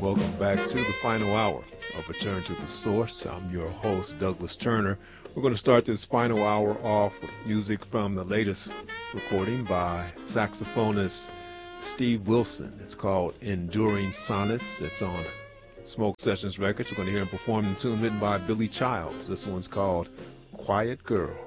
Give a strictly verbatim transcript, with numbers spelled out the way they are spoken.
welcome back to the final hour of Return to the Source. I'm your host, Douglas Turner. We're going to start this final hour off with music from the latest recording by saxophonist Steve Wilson. It's called Enduring Sonnets. It's on Smoke Sessions Records. We're going to hear him perform the tune written by Billy Childs. This one's called Quiet Girl.